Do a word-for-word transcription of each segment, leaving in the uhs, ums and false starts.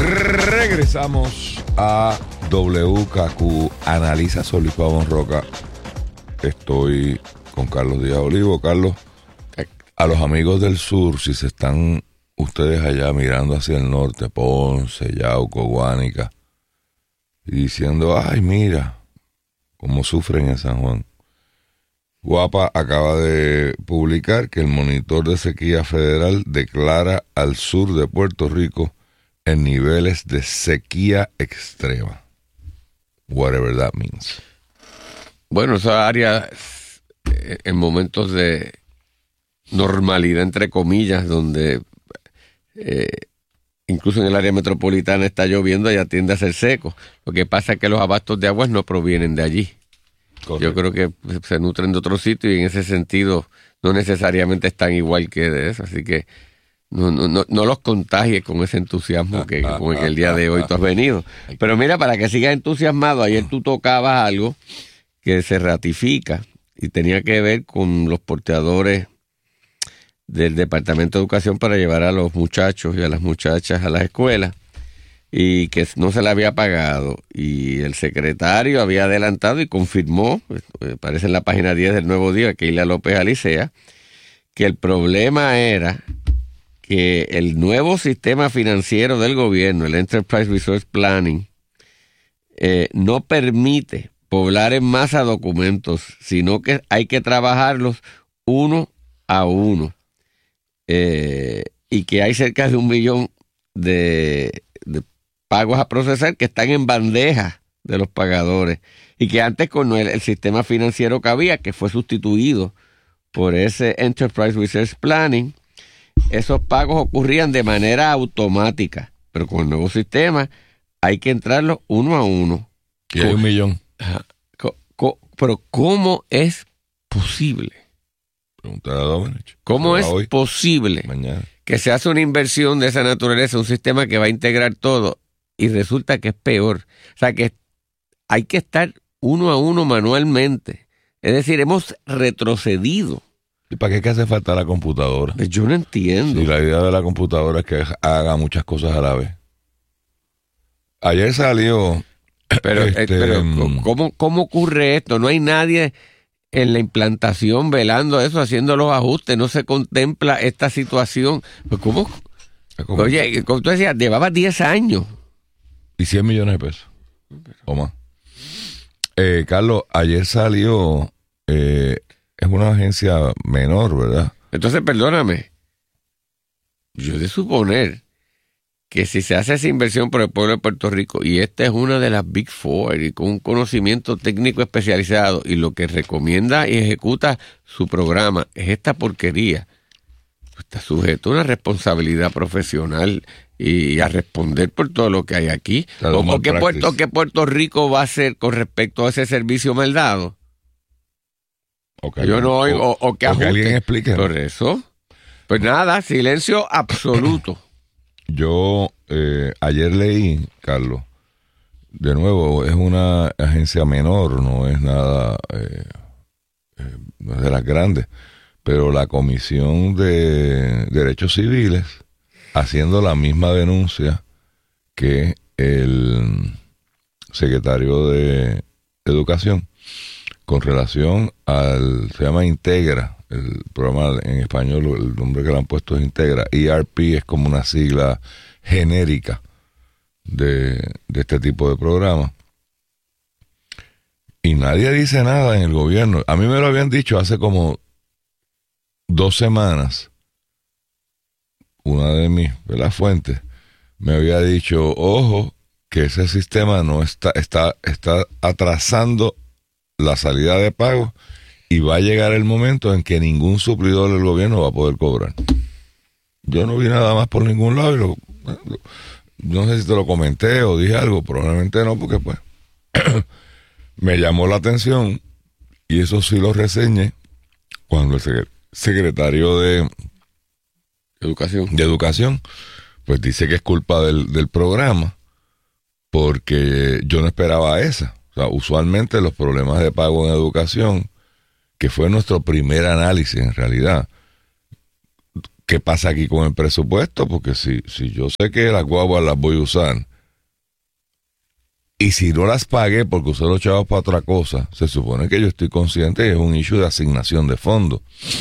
Regresamos a W K Q Analiza Sol y Pavón Roca. Estoy con Carlos Díaz Olivo. Carlos, a los amigos del sur, si se están ustedes allá mirando hacia el norte, Ponce, Yauco, Guánica, y diciendo, ay, mira cómo sufren en San Juan. Guapa acaba de publicar que el monitor de sequía federal declara al sur de Puerto Rico en niveles de sequía extrema. Whatever that means. Bueno, esa área en momentos de normalidad, entre comillas, donde eh, incluso en el área metropolitana está lloviendo, ya tiende a ser seco. Lo que pasa es que los abastos de aguas no provienen de allí. Correcto. Yo creo que se nutren de otro sitio y en ese sentido no necesariamente están igual que de eso. Así que no, no, no, no los contagies con ese entusiasmo que, ah, con el que el día de hoy tú has venido. Pero mira, para que sigas entusiasmado, ayer tú tocabas algo que se ratifica y tenía que ver con los porteadores del Departamento de Educación para llevar a los muchachos y a las muchachas a las escuelas, y que no se le había pagado, y el secretario había adelantado y confirmó, aparece en la página diez del Nuevo Día, Keila López Alicea, que el problema era que el nuevo sistema financiero del gobierno, el Enterprise Resource Planning, eh, no permite poblar en masa documentos, sino que hay que trabajarlos uno a uno, eh, y que hay cerca de un millón de, de pagos a procesar que están en bandeja de los pagadores, y que antes con el, el sistema financiero que había, que fue sustituido por ese Enterprise Resource Planning, esos pagos ocurrían de manera automática, pero con el nuevo sistema hay que entrarlos uno a uno. Y hay un millón. Co- co- pero ¿cómo es posible? Preguntar a Domenech. ¿Cómo es hoy, posible mañana, que se hace una inversión de esa naturaleza, un sistema que va a integrar todo, y resulta que es peor? O sea, que hay que estar uno a uno manualmente. Es decir, hemos retrocedido. ¿Y para qué es que hace falta la computadora? Yo no entiendo. Si la idea de la computadora es que haga muchas cosas a la vez. Ayer salió... Pero, este, eh, pero ¿cómo, ¿cómo ocurre esto? No hay nadie en la implantación velando eso, haciendo los ajustes. No se contempla esta situación. Pues ¿cómo? ¿Cómo? Oye, como tú decías, llevaba diez años. Y cien millones de pesos. O más. Eh, Carlos, ayer salió... Eh, es una agencia menor, ¿verdad? Entonces, perdóname. Yo he de suponer que si se hace esa inversión por el pueblo de Puerto Rico, y esta es una de las Big Four, y con un conocimiento técnico especializado, y lo que recomienda y ejecuta su programa es esta porquería, pues está sujeto a una responsabilidad profesional y a responder por todo lo que hay aquí. O, o, ¿qué Puerto, ¿Qué Puerto Rico va a hacer con respecto a ese servicio mal dado? Okay, Yo no oigo, o, o que ajuste. Que alguien explique. Por eso. Pues nada, silencio absoluto. Yo eh, ayer leí, Carlos, de nuevo, es una agencia menor, no es nada, eh, eh, no es de las grandes, pero la Comisión de Derechos Civiles, haciendo la misma denuncia que el secretario de Educación, con relación al, se llama Integra, el programa en español, el nombre que le han puesto es Integra. E R P es como una sigla genérica de, de este tipo de programa. Y nadie dice nada en el gobierno. A mí me lo habían dicho hace como dos semanas. Una de mis, de las fuentes me había dicho, ojo, que ese sistema no está, está, está atrasando la salida de pago, y va a llegar el momento en que ningún suplidor del gobierno va a poder cobrar. Yo no vi nada más por ningún lado, y lo, lo, no sé si te lo comenté o dije algo, probablemente no, porque pues me llamó la atención, y eso sí lo reseñé cuando el secretario de Educación, de Educación pues dice que es culpa del, del programa, porque yo no esperaba esa. O sea, usualmente los problemas de pago en educación, que fue nuestro primer análisis en realidad, ¿qué pasa aquí con el presupuesto? Porque si, si yo sé que las guaguas las voy a usar, y si no las pagué porque usé los chavos para otra cosa, se supone que yo estoy consciente que es un issue de asignación de fondos.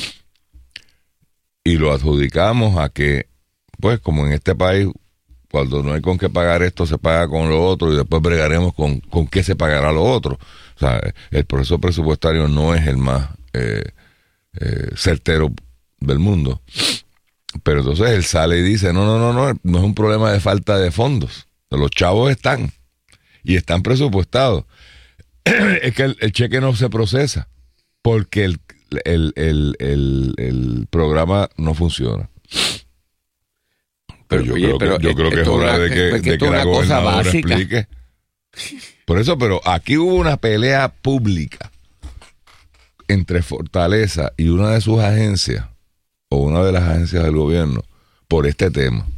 Y lo adjudicamos a que, pues como en este país, cuando no hay con qué pagar esto, se paga con lo otro y después bregaremos con, con qué se pagará lo otro. O sea, el proceso presupuestario no es el más eh, eh, certero del mundo. Pero entonces él sale y dice, no, no, no, no, no es un problema de falta de fondos. Los chavos están y están presupuestados. Es que el, el cheque no se procesa porque el, el, el, el, el programa no funciona. Pero yo Oye, creo pero que, yo creo que es esto hora una- de que, es que de esto que es la una cosa gobernadora básica. explique. Por eso, pero aquí hubo una pelea pública entre Fortaleza y una de sus agencias, o una de las agencias del gobierno, por este tema.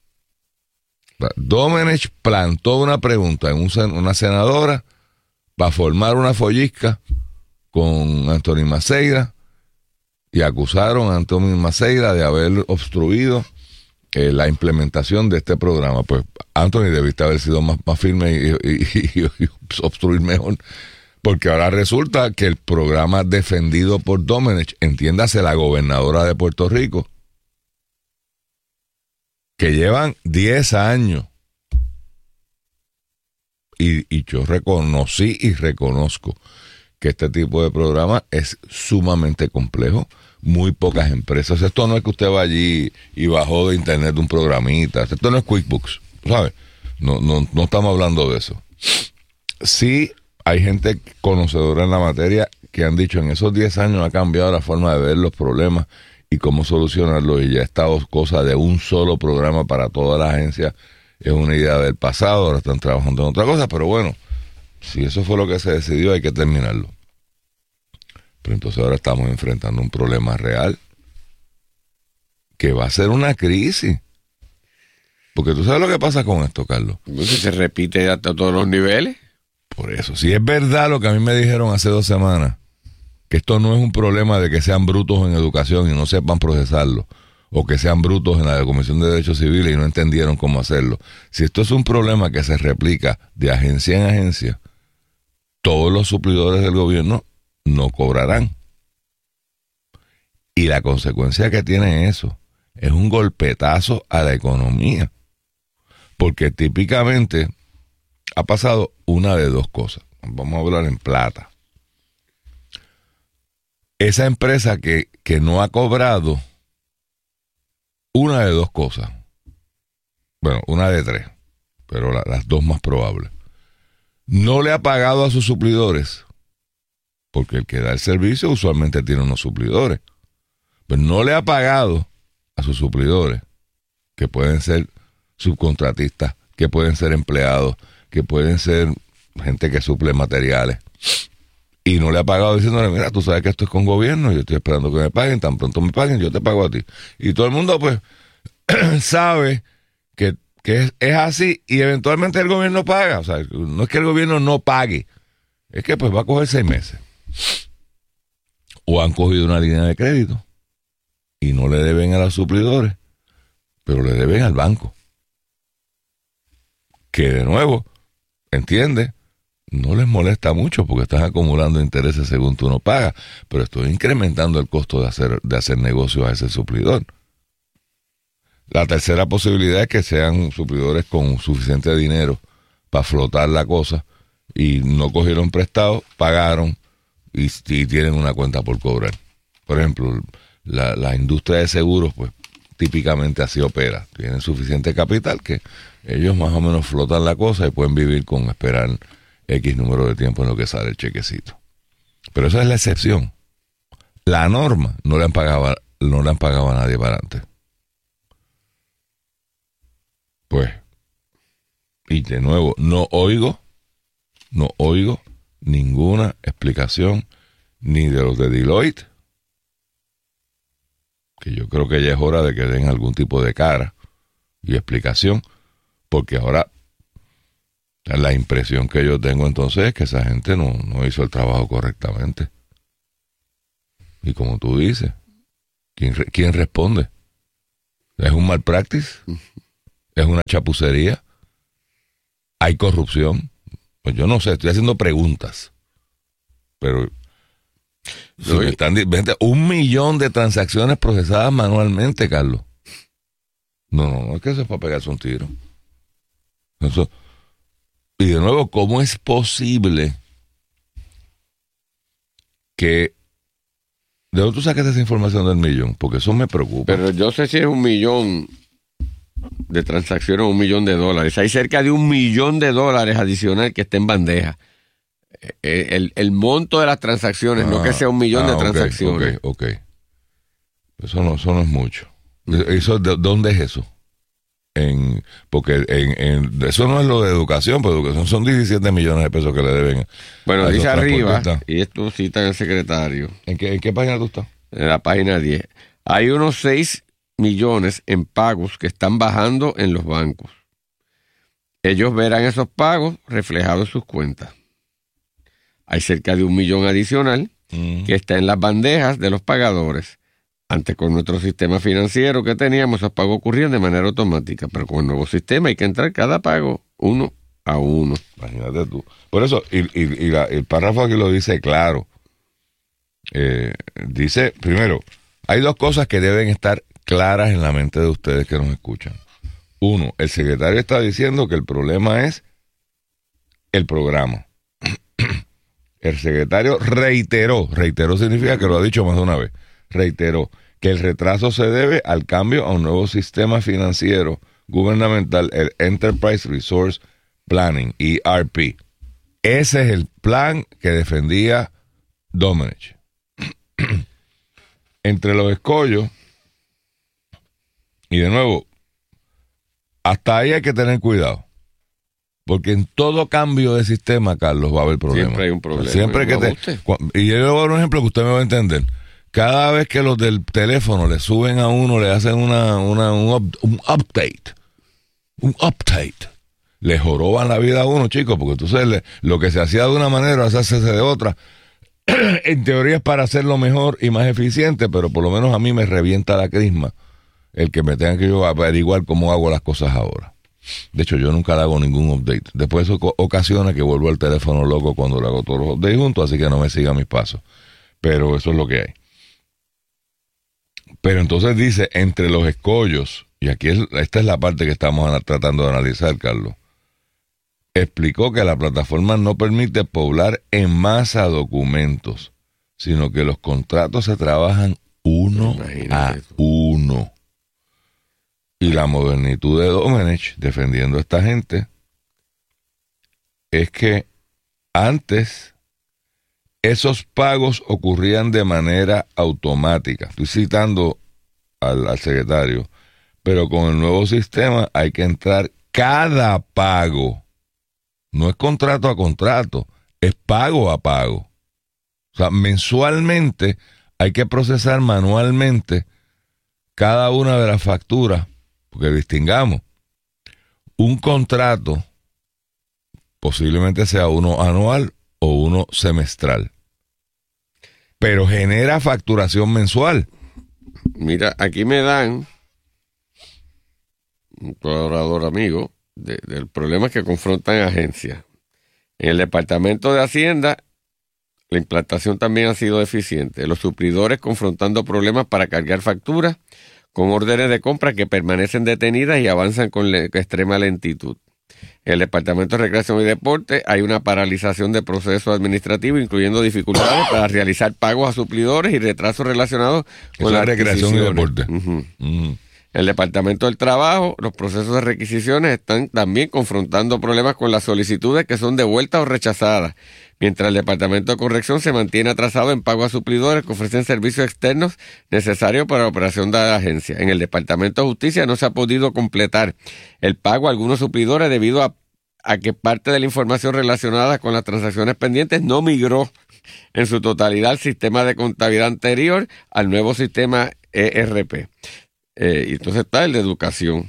Domenech plantó una pregunta en un sen- una senadora para formar una follisca con Anthony Maceira y acusaron a Anthony Maceira de haber obstruido eh, la implementación de este programa. Pues Anthony debiste haber sido más, más firme y, y- y- y obstruir mejor, porque ahora resulta que el programa defendido por Domenech, entiéndase la gobernadora de Puerto Rico, que llevan diez años, y, y yo reconocí y reconozco que este tipo de programa es sumamente complejo, muy pocas empresas. Esto no es que usted va allí y bajó de internet un programita, esto no es QuickBooks, ¿sabe? No, no, no estamos hablando de eso. Sí hay gente conocedora en la materia que han dicho en esos diez años ha cambiado la forma de ver los problemas y cómo solucionarlos, y ya esta cosa de un solo programa para toda la agencia es una idea del pasado. Ahora están trabajando en otra cosa, pero bueno, si eso fue lo que se decidió, hay que terminarlo. Pero entonces ahora estamos enfrentando un problema real que va a ser una crisis. Porque tú sabes lo que pasa con esto, Carlos. Entonces se repite hasta todos los niveles. Por eso, si es verdad lo que a mí me dijeron hace dos semanas, que esto no es un problema de que sean brutos en educación y no sepan procesarlo, o que sean brutos en la Comisión de Derechos Civiles y no entendieron cómo hacerlo. Si esto es un problema que se replica de agencia en agencia, todos los suplidores del gobierno no cobrarán. Y la consecuencia que tiene eso es un golpetazo a la economía. Porque típicamente ha pasado una de dos cosas. Vamos a hablar en plata. Esa empresa que, que no ha cobrado, una de dos cosas. Bueno, una de tres, pero la, las dos más probables. No le ha pagado a sus suplidores, porque el que da el servicio usualmente tiene unos suplidores. Pero no le ha pagado a sus suplidores, que pueden ser subcontratistas, que pueden ser empleados, que pueden ser gente que suple materiales. Y no le ha pagado diciéndole, mira, tú sabes que esto es con gobierno, yo estoy esperando que me paguen, tan pronto me paguen, yo te pago a ti. Y todo el mundo, pues, sabe que, que es, es así, y eventualmente el gobierno paga. O sea, no es que el gobierno no pague, es que pues va a coger seis meses. O han cogido una línea de crédito y no le deben a los suplidores, pero le deben al banco. Que de nuevo, entiende, no les molesta mucho porque están acumulando intereses según tú no pagas, pero estoy incrementando el costo de hacer, de hacer negocios a ese suplidor. La tercera posibilidad es que sean suplidores con suficiente dinero para flotar la cosa y no cogieron prestado, pagaron y, y tienen una cuenta por cobrar. Por ejemplo, la, la industria de seguros, pues típicamente así opera. Tienen suficiente capital que ellos más o menos flotan la cosa y pueden vivir con esperar X número de tiempo en lo que sale el chequecito. Pero esa es la excepción. La norma no le han pagado, no le han pagado a nadie para antes. Pues, y de nuevo, no oigo, no oigo ninguna explicación ni de los de Deloitte, que yo creo que ya es hora de que den algún tipo de cara y explicación, porque ahora la impresión que yo tengo entonces es que esa gente no, no hizo el trabajo correctamente. Y como tú dices, ¿quién, quién responde? Es un malpractice, es una chapucería, hay corrupción. Pues yo no sé, estoy haciendo preguntas. Pero si me están diciendo un millón de transacciones procesadas manualmente, Carlos. No, no, no es que eso es para pegarse un tiro. Eso. Y de nuevo, ¿cómo es posible que... ¿De dónde tú sacas esa información del millón? Porque eso me preocupa. Pero yo sé si es un millón de transacciones o un millón de dólares. Hay cerca de un millón de dólares adicional que está en bandeja. El, el monto de las transacciones, ah, no que sea un millón ah, de transacciones. Ok, ok. Eso no, eso no es mucho. Eso, ¿de dónde es eso? En, porque en, en, eso no es lo de educación, pero educación son diecisiete millones de pesos que le deben. Bueno, dice arriba, y esto cita en el secretario. ¿En qué, en qué página tú estás? En la página diez. Hay unos seis millones en pagos que están bajando en los bancos. Ellos verán esos pagos reflejados en sus cuentas. Hay cerca de un millón adicional mm. que está en las bandejas de los pagadores. Antes, con nuestro sistema financiero que teníamos, esos pagos ocurrían de manera automática, pero con el nuevo sistema hay que entrar cada pago uno a uno. Imagínate tú. Por eso, y, y, y la, el párrafo aquí lo dice claro. Eh, dice, primero, hay dos cosas que deben estar claras en la mente de ustedes que nos escuchan. Uno, el secretario está diciendo que el problema es el programa. El secretario reiteró, reiteró significa que lo ha dicho más de una vez, reiteró que el retraso se debe al cambio a un nuevo sistema financiero gubernamental, el Enterprise Resource Planning, E R P. Ese es el plan que defendía Domenech. Entre los escollos, y de nuevo, hasta ahí hay que tener cuidado. Porque en todo cambio de sistema, Carlos, va a haber problemas. Siempre hay un problema. Siempre que te, y yo le voy a dar un ejemplo que usted me va a entender. Cada vez que los del teléfono le suben a uno, le hacen una, una un, up, un update, un update, le joroban la vida a uno, chicos, porque entonces le, lo que se hacía de una manera, se hace de otra. En teoría es para hacerlo mejor y más eficiente, pero por lo menos a mí me revienta la crisma el que me tenga que yo averiguar cómo hago las cosas ahora. De hecho, yo nunca le hago ningún update. Después eso ocasiona que vuelvo al teléfono loco cuando le hago todos los updates juntos, así que no me siga mis pasos. Pero eso es lo que hay. Pero entonces dice, entre los escollos, y aquí es, esta es la parte que estamos tratando de analizar, Carlos, explicó que la plataforma no permite poblar en masa documentos, sino que los contratos se trabajan uno a uno. Y la modernitud de Domenech, defendiendo a esta gente, es que antes esos pagos ocurrían de manera automática. Estoy citando al, al secretario, pero con el nuevo sistema hay que entrar cada pago. No es contrato a contrato, es pago a pago. O sea, mensualmente hay que procesar manualmente cada una de las facturas. Porque distingamos, un contrato posiblemente sea uno anual o uno semestral, pero genera facturación mensual. Mira, aquí me dan un colaborador amigo de, del problema que confrontan agencias. En el Departamento de Hacienda, la implantación también ha sido eficiente. Los suplidores confrontando problemas para cargar facturas con órdenes de compra que permanecen detenidas y avanzan con le- extrema lentitud. En el Departamento de Recreación y Deporte hay una paralización de procesos administrativos, incluyendo dificultades para realizar pagos a suplidores y retrasos relacionados con la recreación y deporte. Uh-huh. Uh-huh. En el Departamento del Trabajo, los procesos de requisiciones están también confrontando problemas con las solicitudes que son devueltas o rechazadas, mientras el Departamento de Corrección se mantiene atrasado en pago a suplidores que ofrecen servicios externos necesarios para la operación de la agencia. En el Departamento de Justicia no se ha podido completar el pago a algunos suplidores debido a, a que parte de la información relacionada con las transacciones pendientes no migró en su totalidad al sistema de contabilidad anterior al nuevo sistema E R P. Eh, y entonces está el de educación.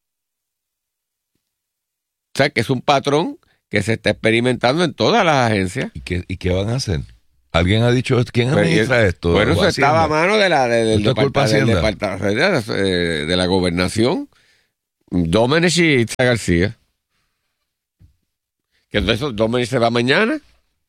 O sea, que es un patrón que se está experimentando en todas las agencias. ¿Y qué, y qué van a hacer? Alguien ha dicho, ¿quién administra Pero, esto? Bueno, eso Hacienda. estaba a mano de la, de, del ¿Esto es culpa de departamento Hacienda? de, departamento de, de la gobernación, Domenech y Itza García. Que entonces Domenech se va mañana.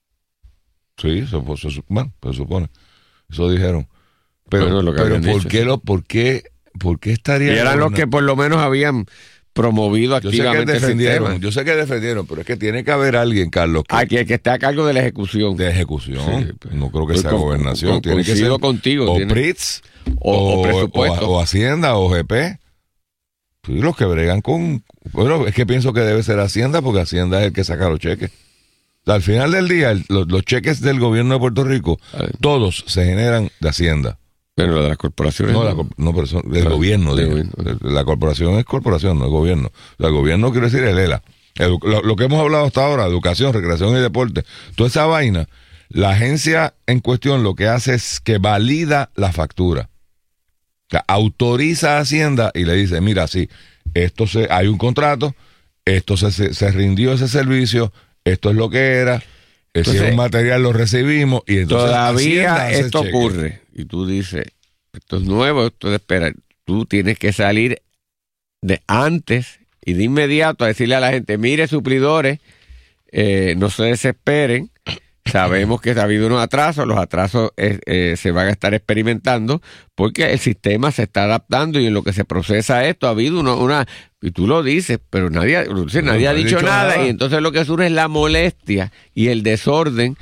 Sí, eso, pues, eso, bueno, se supone. Eso dijeron. Pero, Bueno, lo que pero habían ¿por, dicho, qué sí. lo, por, qué, ¿por qué estaría... Y eran los que por lo menos habían promovido Yo sé que activamente el defendieron, sistema. yo sé que defendieron, pero es que tiene que haber alguien, Carlos, que, Aquí el que está a cargo de la ejecución. de ejecución. Sí, pues. No creo que Estoy sea con- gobernación. con- tiene que coincido ser contigo, o tiene- P R I T S o- o presupuesto. o, o Hacienda o G P. Sí, los que bregan con... Bueno, es que pienso que debe ser Hacienda porque Hacienda es el que saca los cheques. O sea, al final del día, el- los, los cheques del gobierno de Puerto Rico, A ver. todos se generan de Hacienda. Bueno, lo de las corporaciones. No, no. la, cor- no pero son del Ah, gobierno. del digo. gobierno. La corporación es corporación, no es gobierno. O sea, el gobierno quiere decir el E L A. Edu- lo, lo que hemos hablado hasta ahora, educación, recreación y deporte, toda esa vaina, la agencia en cuestión lo que hace es que valida la factura. O sea, autoriza a Hacienda y le dice, mira, sí, esto se, hay un contrato, esto se, se, se rindió ese servicio, esto es lo que era, ese Entonces, es un material, lo recibimos y entonces Todavía Hacienda hace esto cheque. ocurre. Y tú dices, esto es nuevo, esto es de esperar. Tú tienes que salir de antes y de inmediato a decirle a la gente, mire, suplidores, eh, no se desesperen. Sabemos que ha habido unos atrasos, los atrasos eh, eh, se van a estar experimentando porque el sistema se está adaptando y en lo que se procesa esto ha habido una, una y tú lo dices, pero nadie, lo dice, No, nadie no ha he dicho dicho nada, nada. y entonces lo que surge es la molestia y el desorden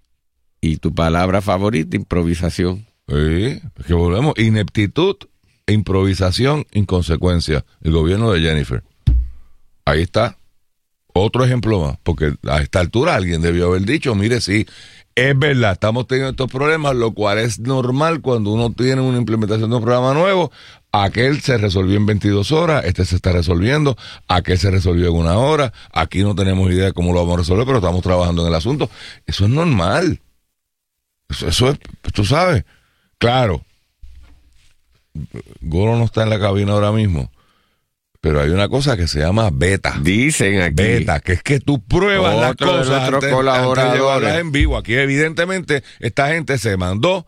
y tu palabra favorita, improvisación. Sí, es que volvemos. Ineptitud, improvisación, inconsecuencia. El gobierno de Jennifer. Ahí está. Otro ejemplo más. Porque a esta altura alguien debió haber dicho, mire, sí, es verdad, estamos teniendo estos problemas, lo cual es normal cuando uno tiene una implementación de un programa nuevo. Aquel se resolvió en veintidós horas, este se está resolviendo, aquel se resolvió en una hora, aquí no tenemos idea de cómo lo vamos a resolver, pero estamos trabajando en el asunto. Eso es normal. Eso, eso es, tú sabes. Claro, Goro no está en la cabina ahora mismo, pero hay una cosa que se llama beta. Dicen aquí. Beta, que es que tú pruebas las Otro de cosas nuestros antes, colaboradores. antes de llevarlas en vivo. Aquí evidentemente esta gente se mandó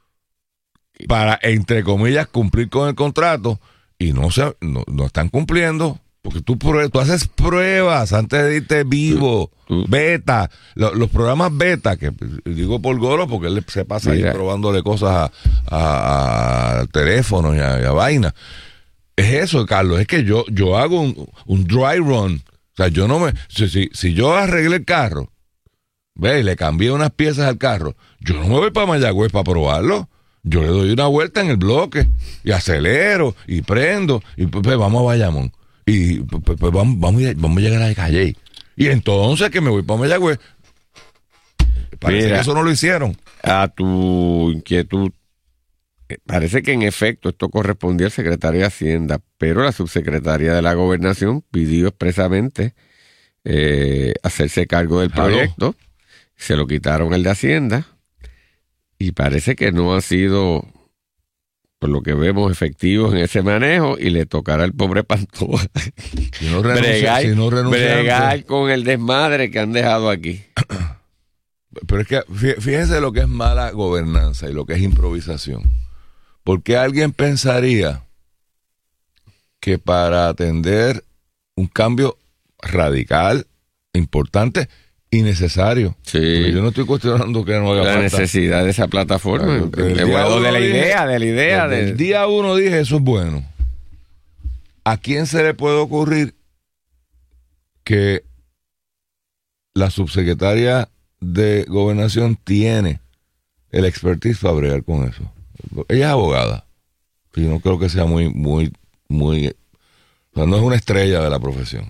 para, entre comillas, cumplir con el contrato y no se no, no están cumpliendo. Porque tú, prue- tú haces pruebas antes de irte vivo. Tú- tú- Beta. Lo- los programas beta, que digo por Goro porque él se pasa Mira. ahí probándole cosas a, a, a teléfonos y a, y a vaina. Es eso, Carlos. Es que yo, yo hago un, un dry run. O sea, yo no me... Si, si, si yo arreglé el carro, ve, y le cambié unas piezas al carro, yo no me voy para Mayagüez para probarlo. Yo le doy una vuelta en el bloque y acelero y prendo y pues, pues, vamos a Bayamón. Y pues, pues, vamos, vamos, a, vamos a llegar a Calle. Y entonces que me voy para Mayagüez. Parece Mira. que eso no lo hicieron. A tu inquietud, eh, parece que en efecto esto correspondía al secretario de Hacienda, pero la subsecretaría de la Gobernación pidió expresamente eh, hacerse cargo del Aló. proyecto, se lo quitaron el de Hacienda y parece que no ha sido, por lo que vemos, efectivos en ese manejo y le tocará al pobre Pantoja Si no renuncia, bregar, si no renuncia bregar antes. con el desmadre que han dejado aquí. Pero es que fí- fíjense lo que es mala gobernanza y lo que es improvisación. Porque alguien pensaría que para atender un cambio radical, importante y necesario. Sí. Porque yo no estoy cuestionando que no haga La falta. necesidad de esa plataforma. El El día huevo uno de la dije- idea, de la idea. Desde De... el día uno dije, eso es bueno. ¿A quién se le puede ocurrir que la subsecretaria de Gobernación tiene el expertise para bregar con eso? Ella es abogada. Y no creo que sea muy, muy, muy... O sea, no es una estrella de la profesión.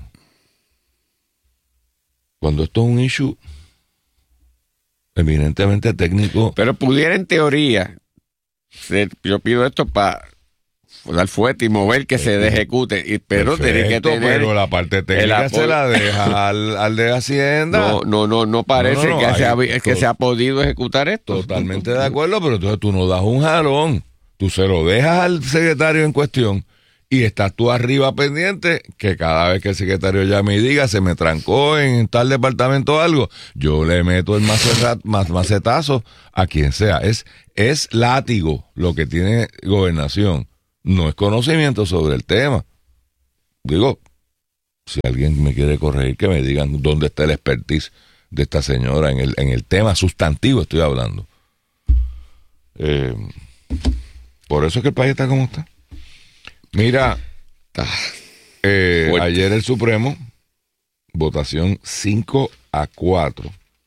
Cuando esto es un issue eminentemente técnico... Pero pudiera en teoría, ser- yo pido esto para dar fuerte y mover que se ejecute, y, pero tiene que Perfecto, tener... pero la parte técnica el se apoyo. la deja al, al de Hacienda. No, no, no, no parece No, no, no, que, hay- se ha, que to- se ha podido ejecutar esto. Totalmente de acuerdo, pero entonces tú no das un jalón. Tú se lo dejas al secretario en cuestión Y estás tú arriba pendiente que cada vez que el secretario llame y diga se me trancó en tal departamento o algo, yo le meto el maceta, macetazo a quien sea. Es, es látigo lo que tiene gobernación. No es conocimiento sobre el tema. Digo, si alguien me quiere corregir, que me digan dónde está el expertise de esta señora en el, en el tema sustantivo estoy hablando. Eh, por eso es que el país está como está. Mira, eh, ayer el Supremo, votación cinco a cuatro,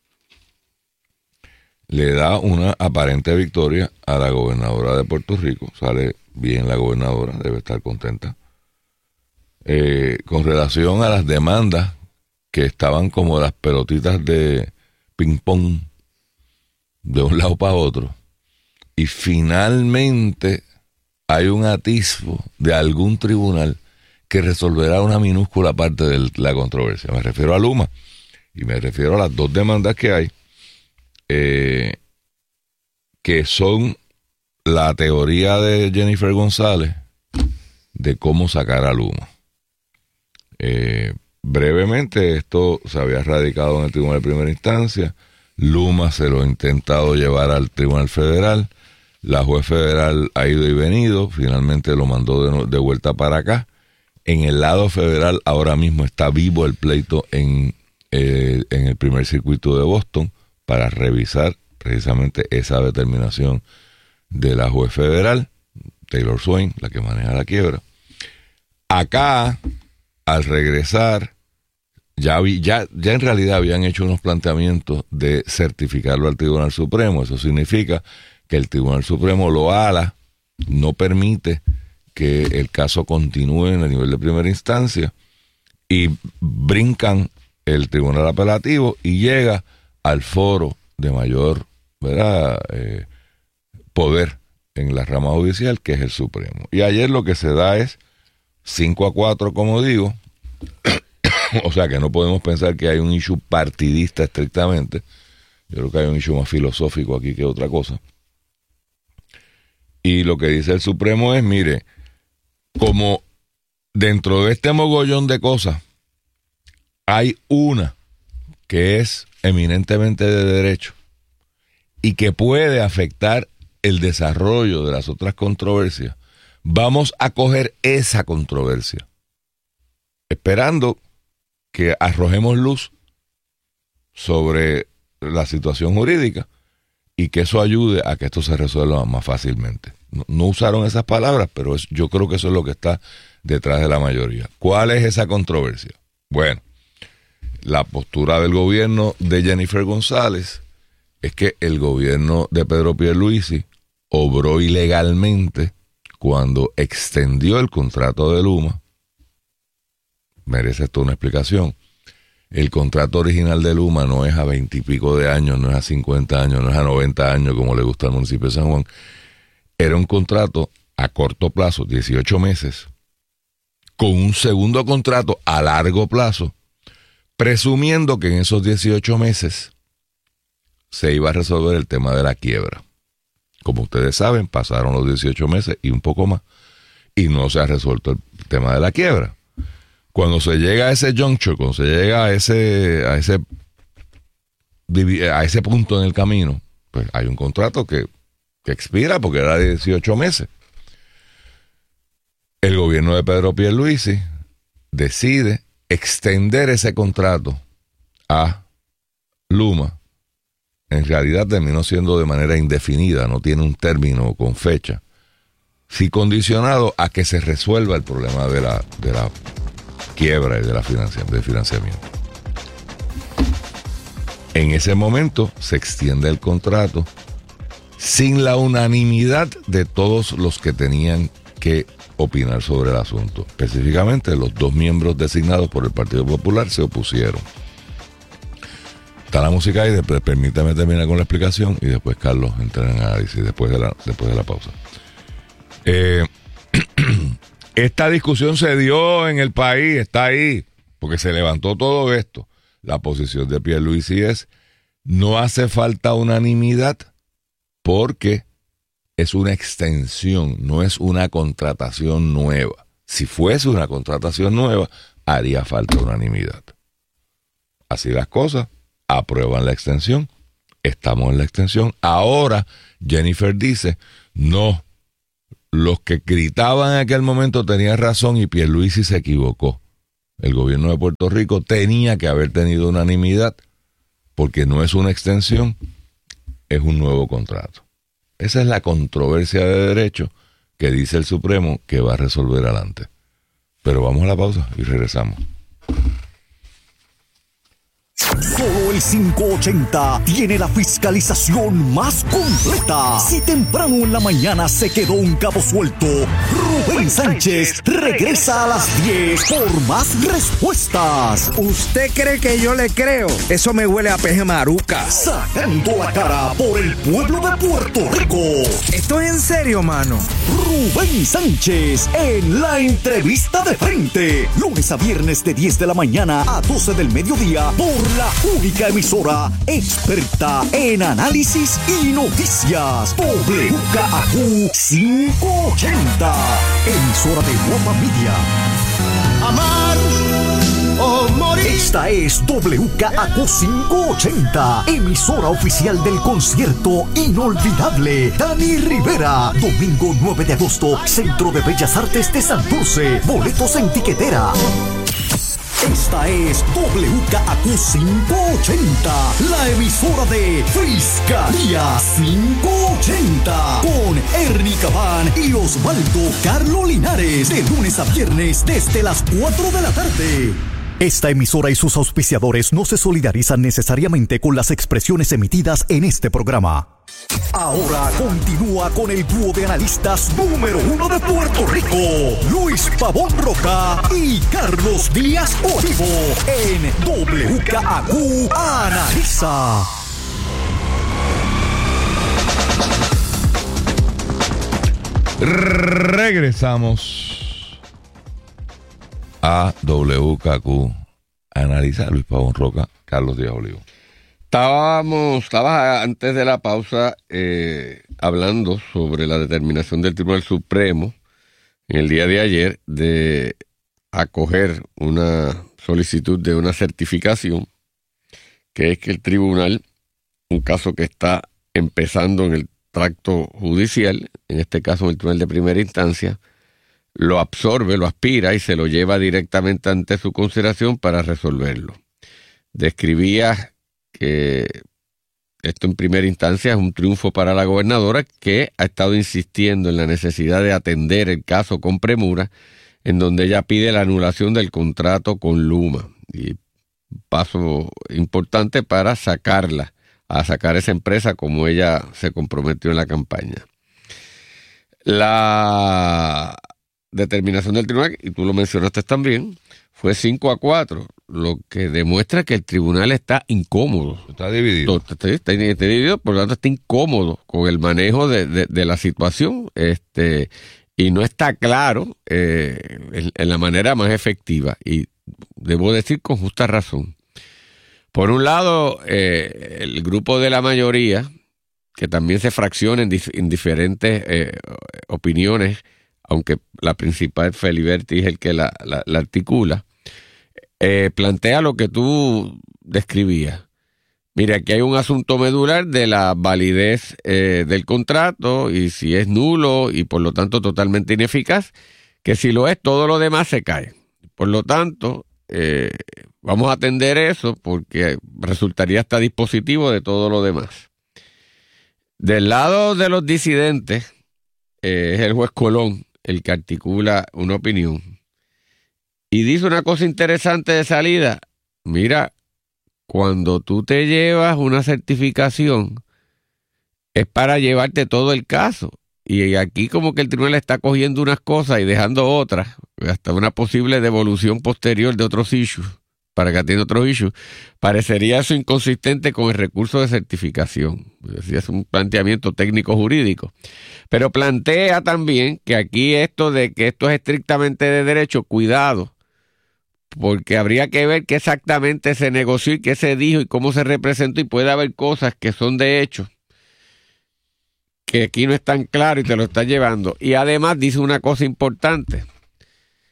le da una aparente victoria a la gobernadora de Puerto Rico. Sale bien la gobernadora, debe estar contenta. Eh, con relación a las demandas que estaban como las pelotitas de ping-pong de un lado para otro. Y finalmente hay un atisbo de algún tribunal que resolverá una minúscula parte de la controversia. Me refiero a Luma y me refiero a las dos demandas que hay, eh, que son la teoría de Jennifer González de cómo sacar a Luma. Eh, brevemente, esto se había radicado en el Tribunal de Primera Instancia. Luma se lo ha intentado llevar al Tribunal Federal. La juez federal ha ido y venido, finalmente lo mandó de, de vuelta para acá. En el lado federal ahora mismo está vivo el pleito en, eh, en el primer circuito de Boston para revisar precisamente esa determinación de la juez federal, Taylor Swain, la que maneja la quiebra. Acá, al regresar, ya, vi, ya, ya en realidad habían hecho unos planteamientos de certificarlo al Tribunal Supremo. Eso significa que el Tribunal Supremo lo ala, no permite que el caso continúe en el nivel de primera instancia y brincan el Tribunal Apelativo y llega al foro de mayor, ¿verdad?, eh, poder en la rama judicial, que es el Supremo. Y ayer lo que se da es cinco a cuatro, como digo, o sea que no podemos pensar que hay un issue partidista estrictamente. Yo creo que hay un issue más filosófico aquí que otra cosa. Y lo que dice el Supremo es, mire, como dentro de este mogollón de cosas hay una que es eminentemente de derecho y que puede afectar el desarrollo de las otras controversias, vamos a coger esa controversia, esperando que arrojemos luz sobre la situación jurídica y que eso ayude a que esto se resuelva más fácilmente. No, no usaron esas palabras, pero es, yo creo que eso es lo que está detrás de la mayoría. ¿Cuál es esa controversia? Bueno, la postura del gobierno de Jennifer González es que el gobierno de Pedro Pierluisi obró ilegalmente cuando extendió el contrato de Luma. Merece esto una explicación. El contrato original de Luma no es a veintipico de años, no es a cincuenta años, no es a noventa años como le gusta al municipio de San Juan. Era un contrato a corto plazo, dieciocho meses, con un segundo contrato a largo plazo, presumiendo que en esos dieciocho meses se iba a resolver el tema de la quiebra. Como ustedes saben, pasaron los dieciocho meses y un poco más, y no se ha resuelto el tema de la quiebra. Cuando se llega a ese juncture, cuando se llega a ese, a ese, a ese punto en el camino, pues hay un contrato que, que expira porque era de dieciocho meses. El gobierno de Pedro Pierluisi decide extender ese contrato a Luma. En realidad terminó siendo de manera indefinida, no tiene un término con fecha, sí condicionado a que se resuelva el problema de la, de la quiebra y de la financia, de financiamiento. En ese momento se extiende el contrato sin la unanimidad de todos los que tenían que opinar sobre el asunto. Específicamente, los dos miembros designados por el Partido Popular se opusieron. Está la música ahí, después, permítame terminar con la explicación y después Carlos entra en análisis después de la, después de la pausa. Eh, esta discusión se dio en el país, está ahí, porque se levantó todo esto. La posición de Pierluisi es: no hace falta unanimidad porque es una extensión, no es una contratación nueva. Si fuese una contratación nueva, haría falta unanimidad. Así las cosas, aprueban la extensión, estamos en la extensión. Ahora Jennifer dice, no, los que gritaban en aquel momento tenían razón y Pierluisi se equivocó. El gobierno de Puerto Rico tenía que haber tenido unanimidad porque no es una extensión, es un nuevo contrato. Esa es la controversia de derecho que dice el Supremo que va a resolver adelante. Pero vamos a la pausa y regresamos. Solo el quinientos ochenta tiene la fiscalización más completa. Si temprano en la mañana se quedó un cabo suelto, Rubén Sánchez regresa a las diez por más respuestas. ¿Usted cree que yo le creo? Eso me huele a peje maruca. Sacando la cara por el pueblo de Puerto Rico. ¿Esto es en serio, mano? Rubén Sánchez en la entrevista de frente. Lunes a viernes de diez de la mañana a doce del mediodía por la única emisora experta en análisis y noticias. W K A Q quinientos ochenta. Emisora de Guapa Media. Amar o morir. Esta es W K A Q quinientos ochenta, emisora oficial del concierto inolvidable Dani Rivera. Domingo nueve de agosto, Centro de Bellas Artes de Santurce. Boletos en tiquetera. Esta es W K A Q quinientos ochenta, la emisora de Fiscalía quinientos ochenta, con Ernie Cabán y Osvaldo Carlo Linares, de lunes a viernes desde las cuatro de la tarde. Esta emisora y sus auspiciadores no se solidarizan necesariamente con las expresiones emitidas en este programa. Ahora continúa con el dúo de analistas número uno de Puerto Rico, Luis Pavón Roca y Carlos Díaz Olivo, en W K A Q Analiza. Regresamos a W K Q Analiza. Luis Pavón Roca, Carlos Díaz Olivo. Estábamos, estabas antes de la pausa eh, hablando sobre la determinación del Tribunal Supremo en el día de ayer de acoger una solicitud de una certificación, que es que el tribunal, un caso que está empezando en el tracto judicial, en este caso en el tribunal de primera instancia, lo absorbe, lo aspira y se lo lleva directamente ante su consideración para resolverlo. Describía que esto en primera instancia es un triunfo para la gobernadora, que ha estado insistiendo en la necesidad de atender el caso con premura, en donde ella pide la anulación del contrato con Luma. Y paso importante para sacarla, a sacar esa empresa como ella se comprometió en la campaña. La determinación del tribunal, y tú lo mencionaste también, fue cinco a cuatro, lo que demuestra que el tribunal está incómodo. Está dividido. Está, está, está dividido, por lo tanto está incómodo con el manejo de, de, de la situación, este, y no está claro eh, en, en la manera más efectiva, y debo decir con justa razón. Por un lado, eh, el grupo de la mayoría, que también se fracciona en, dif- en diferentes eh, opiniones, aunque la principal, Feliberti, es el que la, la, la articula, eh, plantea lo que tú describías. Mira, aquí hay un asunto medular de la validez eh, del contrato y si es nulo y por lo tanto totalmente ineficaz, que si lo es, todo lo demás se cae. Por lo tanto, eh, vamos a atender eso porque resultaría hasta dispositivo de todo lo demás. Del lado de los disidentes, eh, es el juez Colón el que articula una opinión y dice una cosa interesante de salida. Mira, cuando tú te llevas una certificación es para llevarte todo el caso, y aquí como que el tribunal está cogiendo unas cosas y dejando otras, hasta una posible devolución posterior de otros issues para que atienda otros issues. Parecería eso inconsistente con el recurso de certificación. Es un planteamiento técnico jurídico. Pero plantea también que aquí esto de que esto es estrictamente de derecho, cuidado, porque habría que ver qué exactamente se negoció y qué se dijo y cómo se representó, y puede haber cosas que son de hecho que aquí no están claras y te lo están llevando. Y además dice una cosa importante.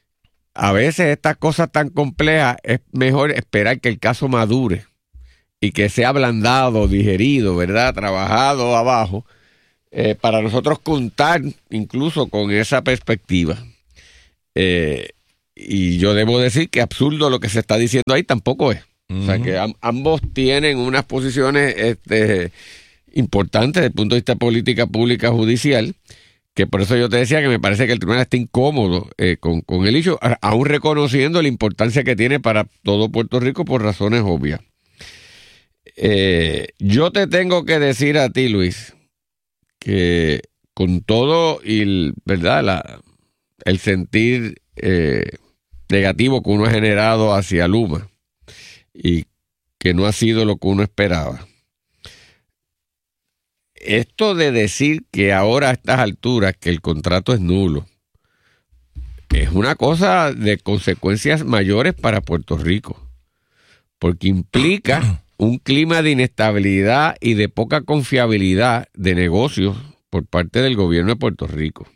a veces estas cosas tan complejas es mejor esperar que el caso madure y que sea ablandado, digerido, ¿verdad? Trabajado abajo, eh, para nosotros contar incluso con esa perspectiva. Eh, y yo debo decir que absurdo lo que se está diciendo ahí tampoco es. Uh-huh. O sea que am- ambos tienen unas posiciones este, importantes desde el punto de vista de política pública judicial, que por eso yo te decía que me parece que el tribunal está incómodo eh, con, con el hecho, a- aún reconociendo la importancia que tiene para todo Puerto Rico por razones obvias. Eh, yo te tengo que decir a ti, Luis, que con todo y el, ¿verdad? La, el sentir eh, negativo que uno ha generado hacia Luma y que no ha sido lo que uno esperaba, esto de decir que ahora a estas alturas que el contrato es nulo es una cosa de consecuencias mayores para Puerto Rico, porque implica un clima de inestabilidad y de poca confiabilidad de negocios por parte del gobierno de Puerto Rico.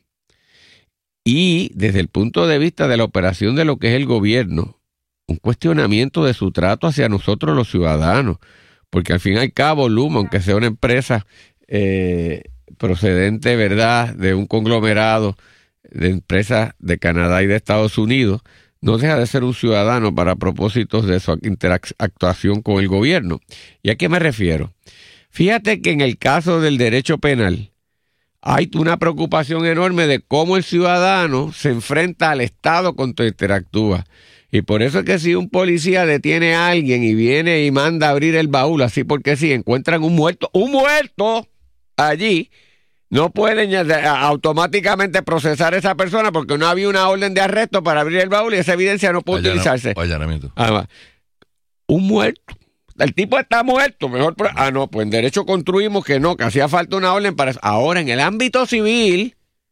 Y desde el punto de vista de la operación de lo que es el gobierno, un cuestionamiento de su trato hacia nosotros los ciudadanos, porque al fin y al cabo Luma, aunque sea una empresa eh, procedente, ¿verdad?, de un conglomerado de empresas de Canadá y de Estados Unidos, no deja de ser un ciudadano para propósitos de su interactuación con el gobierno. ¿Y a qué me refiero? Fíjate que en el caso del derecho penal hay una preocupación enorme de cómo el ciudadano se enfrenta al Estado cuando interactúa. Y por eso es que si un policía detiene a alguien y viene y manda a abrir el baúl, así porque si encuentran un muerto, ¡un muerto! Allí, no pueden automáticamente procesar a esa persona porque no había una orden de arresto para abrir el baúl y esa evidencia no puede Allana, utilizarse. Allanamiento. Además, un muerto. El tipo está muerto. Mejor. Ah, no, pues en derecho construimos que no, que hacía falta una orden para eso. Ahora, en el ámbito civil,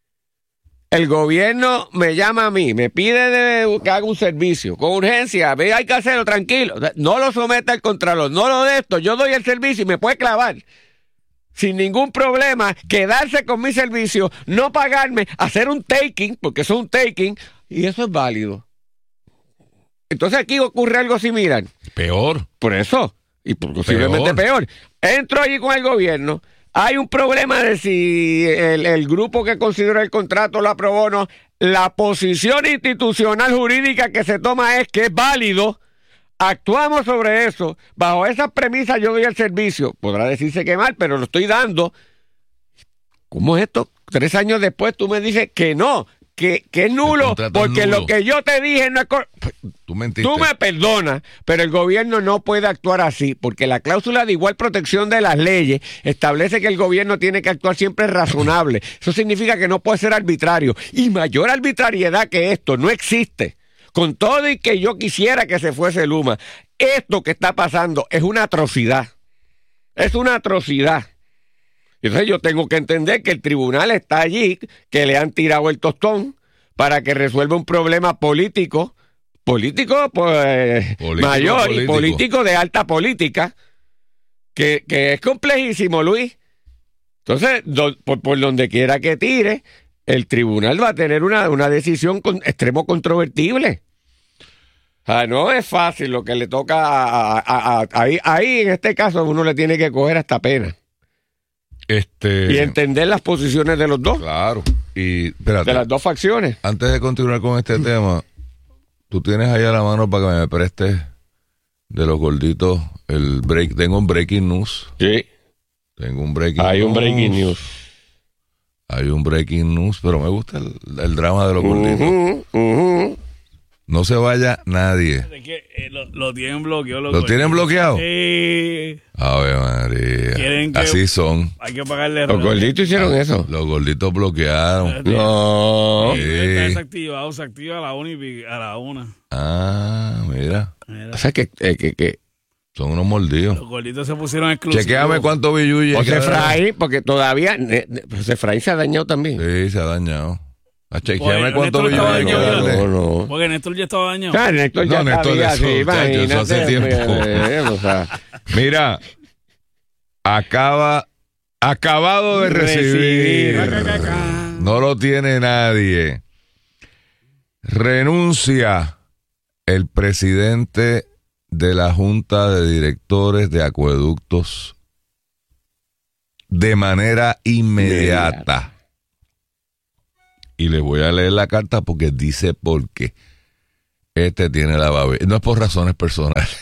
el gobierno me llama a mí, me pide de, que haga un servicio con urgencia. Ve, hay que hacerlo, tranquilo. No lo someta al contralor, no lo de esto. Yo doy el servicio y me puede clavar sin ningún problema, quedarse con mi servicio, no pagarme, hacer un taking, porque eso es un taking, y eso es válido. Entonces aquí ocurre algo similar. Peor. Por eso, y posiblemente peor. peor. Entro allí con el gobierno, hay un problema de si el, el grupo que considera el contrato lo aprobó o no. La posición institucional jurídica que se toma es que es válido. Actuamos sobre eso. Bajo esas premisas yo doy el servicio. Podrá decirse que mal, pero lo estoy dando. ¿Cómo es esto? Tres años después tú me dices que no, que, que es nulo, porque es nulo. Lo que yo te dije no es cor... Tú mentiste. Tú me perdonas, pero el gobierno no puede actuar así, porque la cláusula de igual protección de las leyes establece que el gobierno tiene que actuar siempre razonable. Eso significa que no puede ser arbitrario. Y mayor arbitrariedad que esto no existe. Con todo y que yo quisiera que se fuese Luma, esto que está pasando es una atrocidad. Es una atrocidad. Entonces yo tengo que entender que el tribunal está allí, que le han tirado el tostón para que resuelva un problema político, político pues político, mayor político. Y político de alta política, que, que es complejísimo, Luis. Entonces, do, por, por donde quiera que tire, el tribunal va a tener una, una decisión con extremo controvertible. O sea, no es fácil lo que le toca a, a, a, a, ahí, ahí en este caso uno le tiene que coger hasta pena. Este... Y entender las posiciones de los dos. Claro. Y espérate, de las dos facciones. Antes de continuar con este tema, tú tienes ahí a la mano para que me prestes de los gorditos el break. Tengo un breaking news. Sí. Tengo un breaking Hay news. un breaking news. Hay un breaking news, pero me gusta el, el drama de los gorditos. Uh-huh, uh-huh. No se vaya nadie. Es que eh, lo, lo tienen bloqueado. ¿Lo tienen bloqueado? Sí. Ave María. Que así son. Hay que pagarle. Los gorditos hicieron ah, eso. Los gorditos bloquearon. No. Sí. Está desactivado. Se activa a la una y a la una. Ah, mira. mira. O sea que, eh, que, que son unos mordidos. Los gorditos se pusieron exclusivos. Chequéame cuánto billuye. José Fray, porque todavía José Fray se ha dañado también. Sí, se ha dañado. A chequeame pues, cuánto billuye. No, no. Porque Néstor ya estaba dañado. Claro, Néstor ya no, Néstor sabía, sí, imagínate. Eso hace tiempo. Eh, o sea. Mira, acaba, acabado de recibir. recibir. No lo tiene nadie. Renuncia el presidente de la Junta de Directores de Acueductos de manera inmediata. inmediata. Y les voy a leer la carta porque dice por qué. Este tiene la babe. No es por razones personales.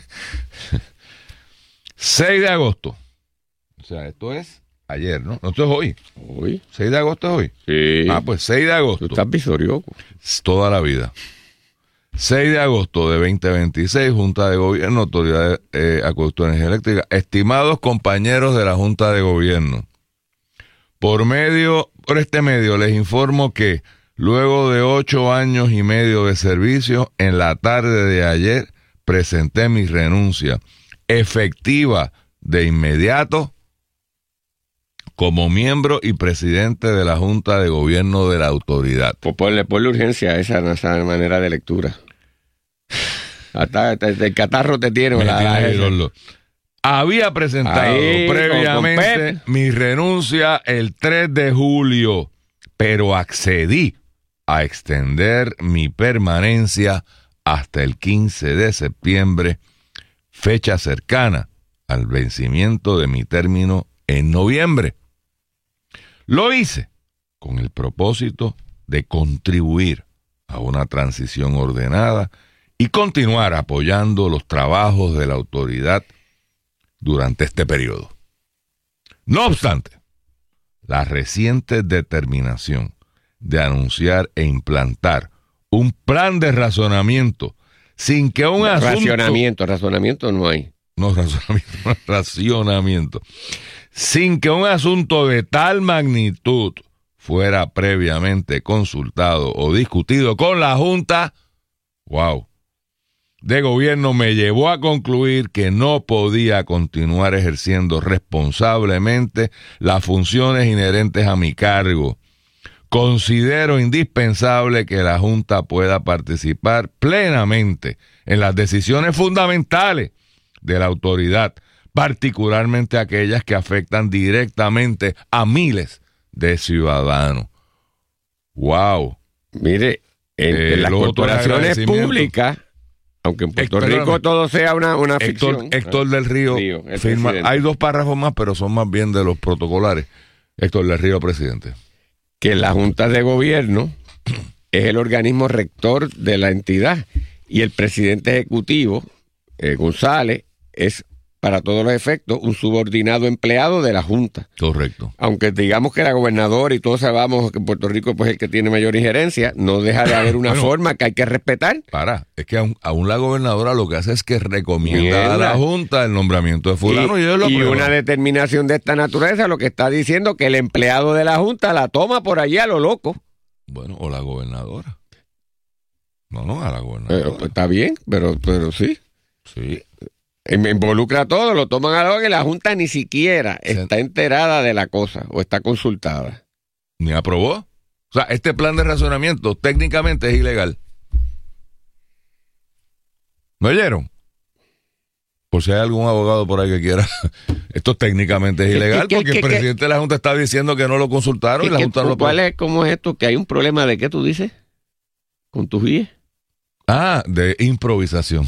seis de agosto. O sea, esto es ayer, ¿no? No, esto es hoy. ¿Hoy? ¿seis de agosto es hoy? Sí. Ah, pues seis de agosto. Tú estás visorioco. Toda la vida. seis de agosto de veinte veintiséis, Junta de Gobierno, Autoridad de eh, Acueducto de Energía Eléctrica. Estimados compañeros de la Junta de Gobierno, por medio, por este medio les informo que luego de ocho años y medio de servicio, en la tarde de ayer presenté mi renuncia efectiva de inmediato como miembro y presidente de la Junta de Gobierno de la autoridad. Pues ponle, ponle urgencia a esa, a esa manera de lectura. Hasta, hasta el catarro te tiene. Me la, tiene la, la, Había presentado ahí, previamente mi renuncia el tres de julio, pero accedí a extender mi permanencia hasta el quince de septiembre, fecha cercana al vencimiento de mi término en noviembre. Lo hice con el propósito de contribuir a una transición ordenada y continuar apoyando los trabajos de la autoridad durante este periodo. No obstante, la reciente determinación de anunciar e implantar un plan de razonamiento sin que un asunto... Racionamiento, razonamiento no hay. No, razonamiento, no, racionamiento. Sin que un asunto de tal magnitud fuera previamente consultado o discutido con la Junta, wow, de Gobierno, me llevó a concluir que no podía continuar ejerciendo responsablemente las funciones inherentes a mi cargo. Considero indispensable que la Junta pueda participar plenamente en las decisiones fundamentales de la autoridad, particularmente aquellas que afectan directamente a miles de ciudadanos. ¡Wow! Mire, en, Eh, en las lo otro es corporaciones agradecimiento. públicas, aunque en Puerto Héctor, Rico todo sea una, una Héctor, ficción. Héctor del Río, Río, el firma. presidente. Hay dos párrafos más, pero son más bien de los protocolares. Héctor del Río, presidente. Que la Junta de Gobierno es el organismo rector de la entidad y el presidente ejecutivo, eh, González, es para todos los efectos un subordinado empleado de la Junta. Correcto. Aunque digamos que la gobernadora y todos sabemos que en Puerto Rico pues, es el que tiene mayor injerencia, no deja de haber una Bueno, forma que hay que respetar. Para, es que aún, aún la gobernadora lo que hace es que recomienda Mierda. a la Junta el nombramiento de fulano y, y ellos lo y aprueban. una determinación de esta naturaleza lo que está diciendo que el empleado de la Junta la toma por allí a lo loco. Bueno, o la gobernadora. No, no, a la gobernadora. Pero, pues, está bien, pero, pero sí. Sí. Eh, Me involucra a todo, lo toman a lo que la Junta ni siquiera Sí. está enterada de la cosa o está consultada. Ni aprobó. O sea, este plan de razonamiento técnicamente es ilegal. ¿No oyeron? Por si hay algún abogado por ahí que quiera. Esto técnicamente es ilegal ¿Qué- qué- porque el qué- presidente de la Junta está diciendo que no lo consultaron y la ¿Qué- Junta no lo ¿Cuál aprobó. es, cómo es esto? ¿Que hay un problema de qué tú dices? ¿Con tus guías? Ah, de improvisación.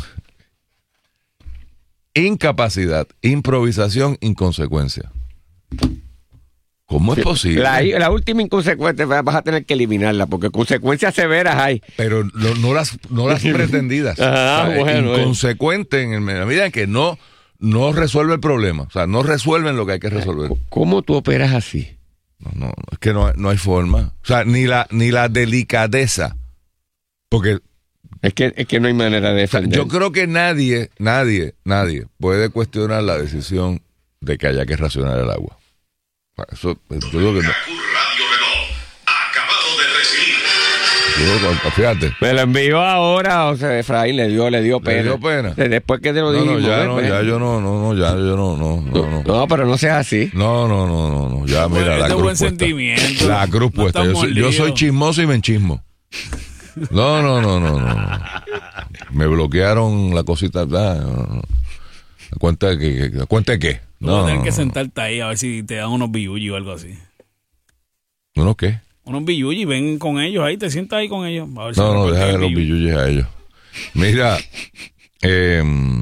Incapacidad, improvisación, inconsecuencia. ¿Cómo es posible? La, la última inconsecuencia vas a tener que eliminarla porque consecuencias severas hay. Pero no, no las no las pretendidas. Ah, O sea, bueno, inconsecuente en la medida en que no, no resuelve el problema. O sea, no resuelven lo que hay que resolver. ¿Cómo tú operas así? No, no, es que no, no hay forma. O sea, ni la, ni la delicadeza. Porque Es que, es que no hay manera de o sea, defender. yo creo que nadie, nadie, nadie puede cuestionar la decisión de que haya que racionar el agua. O sea, eso, yo creo que no. Radio Reloj, acabado de recibir. Yo creo que- fíjate. Me lo envió ahora, o sea, Efraín le dio, le dio pena. ¿Le dio pena? Después que te lo No, dijimos. no, ya ¿ves? no, ¿ves? ya yo no, no, no, ya yo no, no, no, no. No, pero no seas así. No, no, no, no, no. Ya, mira, Bueno, la es de cruz buen puesta. sentimiento. La cruz No puesta. Yo estamos soy, yo soy líos. chismoso y me enchismo. No, no, no, no, no. no. Me bloquearon la cosita. Ah, no, no. ¿Cuenta de qué? ¿Qué- ¿Cuenta de qué? Tú vas a No, tener no, que no. sentarte ahí a ver si te dan unos billullos o algo así. ¿No, no qué? unos billullis, ven con ellos ahí, te sientas ahí con ellos. A ver si No, no, reparten deja el ver los billuyi. billullis a ellos. Mira, eh,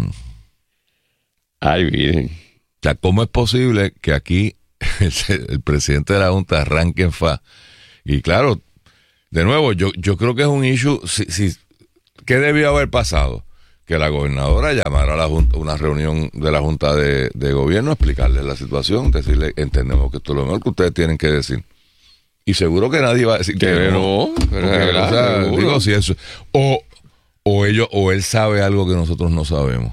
Ay, miren. o sea, ¿cómo es posible que aquí el, el presidente de la Junta arranque en fa? Y claro, de nuevo, yo, yo creo que es un issue. Si, si, ¿qué debió haber pasado? Que la gobernadora llamara a la junta, una reunión de la Junta de, de Gobierno, explicarle la situación, decirle, entendemos que esto es lo mejor que ustedes tienen que decir. Y seguro que nadie va a decir que, Que no. no, pero Porque, es verdad, o sea, seguro. digo, si eso. O, o ellos, o él sabe algo que nosotros no sabemos.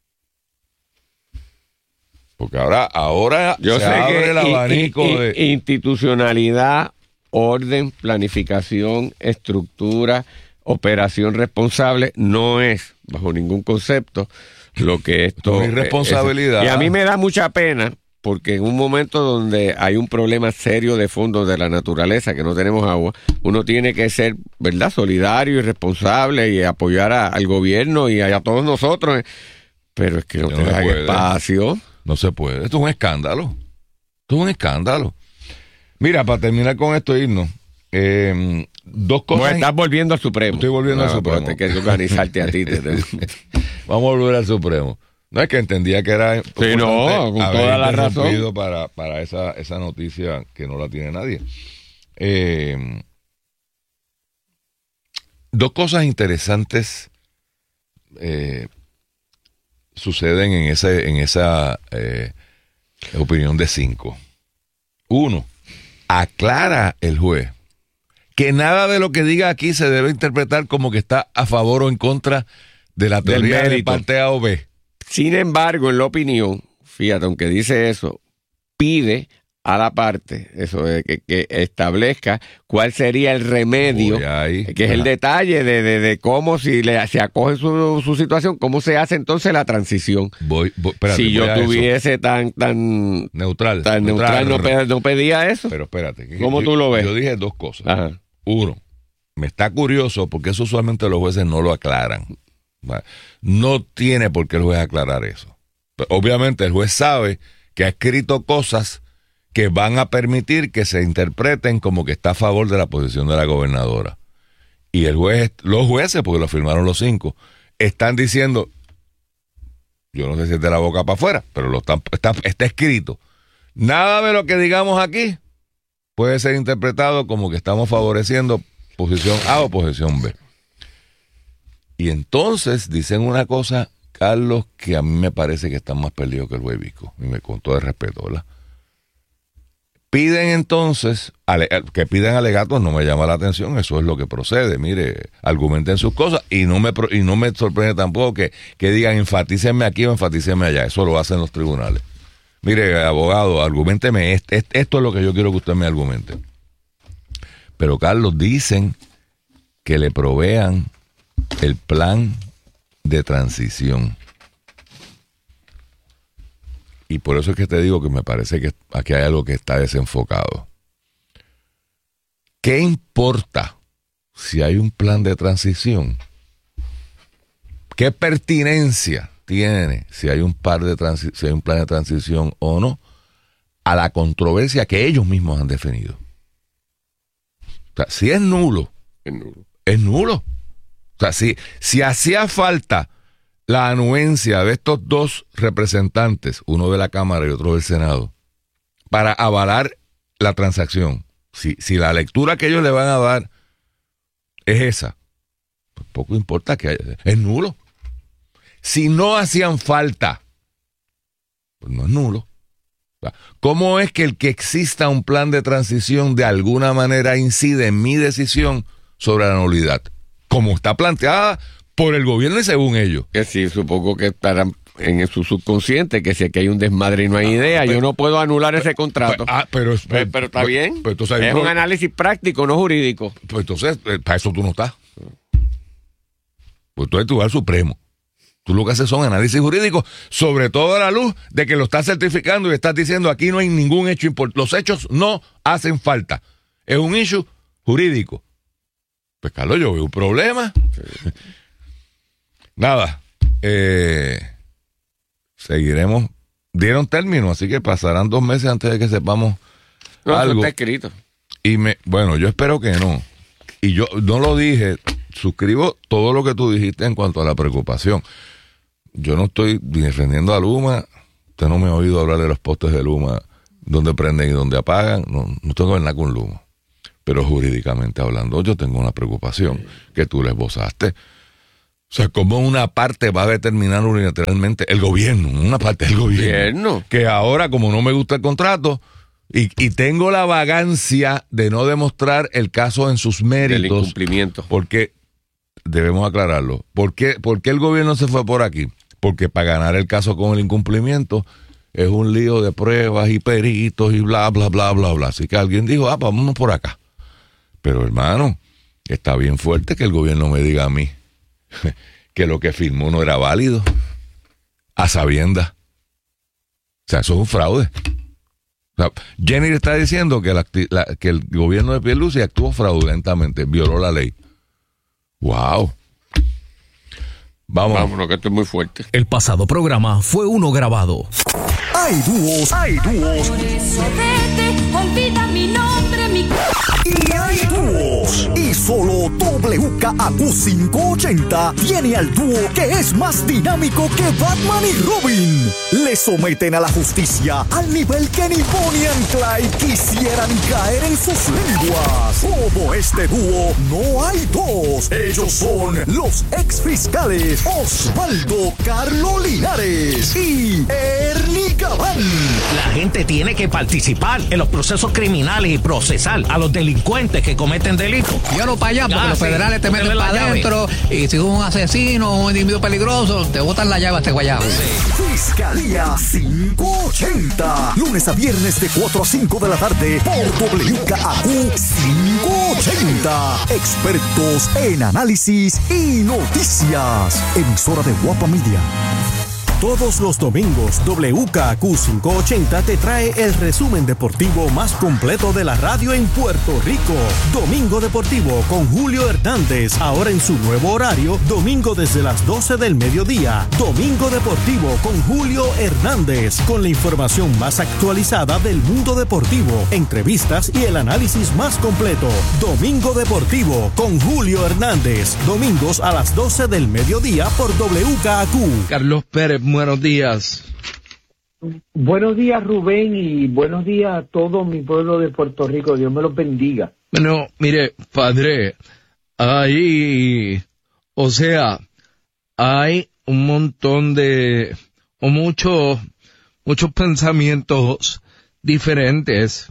Porque ahora, ahora Yo se sé abre que el abanico i- i- de. institucionalidad, orden, planificación, estructura, operación responsable no es, bajo ningún concepto, lo que esto Es irresponsabilidad. es. Y a mí me da mucha pena porque en un momento donde hay un problema serio de fondo de la naturaleza, que no tenemos agua, uno tiene que ser, ¿verdad?, solidario y responsable y apoyar a- al gobierno y a, a todos nosotros. Pero es que no Que te no se dan puede. espacio. No se puede. Esto es un escándalo. Esto es un escándalo. Mira, para terminar con esto e irnos, eh, dos cosas. Bueno, estás volviendo al Supremo. Estoy volviendo al Ah, Supremo. pero Te que organizarte a ti. te- te- Vamos a volver al Supremo. No es que entendía que era Sí, no, con haber toda la razón. interrumpido para, para esa, esa noticia que no la tiene nadie. Eh, dos cosas interesantes eh, suceden en, ese, en esa eh, opinión de cinco. Uno, aclara el juez que nada de lo que diga aquí se debe interpretar como que está a favor o en contra de la Del teoría de mérito. parte A o B. Sin embargo, en la opinión, fíjate, aunque dice eso, pide a la parte, eso de que, que establezca cuál sería el remedio, Voy ahí. que es el Ajá. detalle de, de, de cómo si le, se acoge su, su situación, cómo se hace entonces la transición. Voy, voy- espérate, si yo voy a eso. tuviese tan tan Neutral. tan neutral, no, pe- no pedía eso. Pero espérate. que ¿Cómo yo- tú lo ves? Yo dije dos cosas. Ajá. Uno, me está curioso porque eso usualmente los jueces no lo aclaran. ¿Vale? No tiene por qué el juez aclarar eso. Pero obviamente el juez sabe que ha escrito cosas que van a permitir que se interpreten como que está a favor de la posición de la gobernadora. Y el juez, los jueces, porque lo firmaron los cinco, están diciendo, yo no sé si es de la boca para afuera, pero lo están, está, está escrito. Nada de lo que digamos aquí puede ser interpretado como que estamos favoreciendo posición A o posición B. Y entonces dicen una cosa, Carlos, que a mí me parece que están más perdidos que el juez Visco, y me con todo el respeto, ¿verdad? Piden entonces, ale, que pidan alegatos no me llama la atención, eso es lo que procede, mire, argumenten sus cosas, y no me pro- y no me sorprende tampoco que, que digan enfatícenme aquí o enfatícenme allá, eso lo hacen los tribunales. Mire, abogado, argumenteme, est- est- esto es lo que yo quiero que usted me argumente. Pero Carlos, dicen que le provean el plan de transición. Y por eso es que te digo que me parece que aquí hay algo que está desenfocado. ¿Qué importa si hay un plan de transición? ¿Qué pertinencia tiene si hay un par de transi- si hay un plan de transición o no a la controversia que ellos mismos han definido? O sea, si es nulo, Es nulo. es nulo. O sea, si, si hacía falta la anuencia de estos dos representantes, uno de la Cámara y otro del Senado, para avalar la transacción, si, si la lectura que ellos le van a dar es esa, pues poco importa que haya, es nulo. Si no hacían falta, pues no es nulo. O sea, ¿cómo es que el que exista un plan de transición de alguna manera incide en mi decisión sobre la nulidad? Como está planteada por el gobierno y según ellos. Que sí, supongo que estarán en su subconsciente que si aquí hay un desmadre y no hay idea, pero- yo no puedo anular ese contrato. Pues, ah, pero, Pero, pero está pues, bien. pues entonces, hay es pro- un análisis práctico, no jurídico. pues entonces, eh, para eso tú no estás. Pues tú eres el Tribunal Supremo. Tú lo que haces son análisis jurídicos, sobre todo a la luz de que lo estás certificando y estás diciendo aquí no hay ningún hecho importante. Los hechos no hacen falta. Es un issue jurídico. Pues Carlos, yo veo un problema. Nada. Eh, seguiremos. Dieron término, así que pasarán dos meses antes de que sepamos No, eso algo. está escrito. Y me, bueno, yo espero que no. Y yo no lo dije, suscribo todo lo que tú dijiste en cuanto a la preocupación. Yo no estoy defendiendo a Luma. Usted no me ha oído hablar de los postes de Luma, donde prenden y donde apagan. No, no tengo que ver nada con Luma. Pero jurídicamente hablando, yo tengo una preocupación que tú le esbozaste. O sea, ¿cómo una parte va a determinar unilateralmente el gobierno? Una parte del gobierno. Gobierno. Que ahora, como no me gusta el contrato, y, y tengo la vagancia de no demostrar el caso en sus méritos. El incumplimiento. Porque, debemos aclararlo, ¿por qué, ¿por qué el gobierno se fue por aquí? Porque para ganar el caso con el incumplimiento es un lío de pruebas y peritos y bla, bla, bla, bla, bla. Así que alguien dijo, ah, vámonos por acá. Pero hermano, está bien fuerte que el gobierno me diga a mí que lo que firmó no era válido, a sabiendas. O sea, eso es un fraude. O sea, Jenny está diciendo que, la, la, que el gobierno de Pierluisi actuó fraudulentamente, violó la ley. ¡Wow! Vamos. Vámonos, que esto es muy fuerte. El pasado programa fue uno grabado. Hay dúos, hay dúos. Por eso vete, olvida mi nombre, mi... Y hay dúos. Y solo W K A Q quinientos ochenta tiene al dúo que es más dinámico que Batman y Robin. Le someten a la justicia al nivel que ni Bonnie and Clyde quisieran caer en sus lenguas. Como este dúo, no hay dos. Ellos son los ex fiscales Osvaldo Carlo Linares y Ernie Gabán. La gente tiene que participar en los procesos criminales y procesar a los delincuentes que cometen delitos. Yo no para allá, porque ya, los sí, federales te meten para adentro y si un asesino o un individuo peligroso, te botan la llave a este guayabo. Sí. Fiscalía quinientos ochenta. Lunes a viernes de cuatro a cinco de la tarde por W K A Q quinientos ochenta. Expertos en análisis y noticias. Emisora de Guapa Media. Todos los domingos, W K A Q quinientos ochenta te trae el resumen deportivo más completo de la radio en Puerto Rico. Domingo Deportivo con Julio Hernández, ahora en su nuevo horario, domingo desde las doce del mediodía. Domingo Deportivo con Julio Hernández, con la información más actualizada del mundo deportivo, entrevistas y el análisis más completo. Domingo Deportivo con Julio Hernández, domingos a las doce del mediodía por W K A Q. Carlos Pérez, buenos días. Buenos días, Rubén, y buenos días a todo mi pueblo de Puerto Rico. Dios me los bendiga. Bueno, mire, padre, hay, o sea, hay un montón de, o muchos, muchos pensamientos diferentes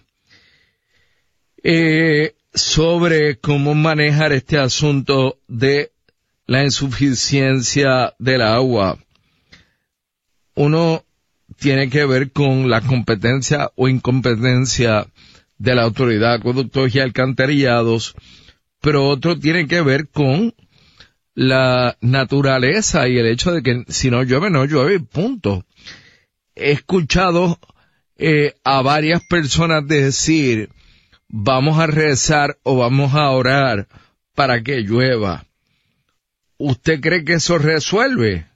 eh, sobre cómo manejar este asunto de la insuficiencia del agua. Uno tiene que ver con la competencia o incompetencia de la autoridad de acueductos y alcantarillados, pero otro tiene que ver con la naturaleza y el hecho de que si no llueve, no llueve, punto. He escuchado eh, a varias personas decir, vamos a rezar o vamos a orar para que llueva. ¿Usted cree que eso resuelve?